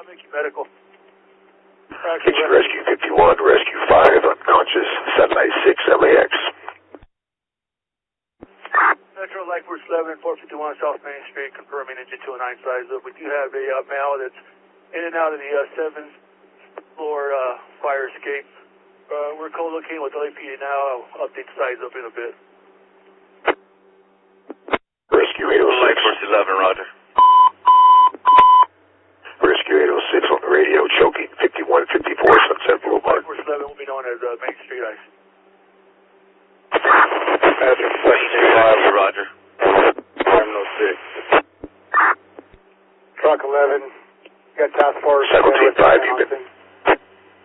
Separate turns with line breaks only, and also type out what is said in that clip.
Mickey Medical.
Kitchen Rescue 51, Rescue 5, unconscious, Satellite 6, LAX.
Metro Lightforce 11, 451 South Main Street, confirming engine 209 size up. We do have a male that's in and out of the 7th floor fire escape. We're co-locating with LAPD now. I'll update the size up in a bit.
Rescue 806.
Lightforce 11, roger.
Rescue 806 on the radio, choking 5154 Sunset Boulevard.
Lightforce 11 will be known as Main Street Ice.
Hazard 5, roger.
Terminal 6. Truck 11, got task force.
17-5, you've been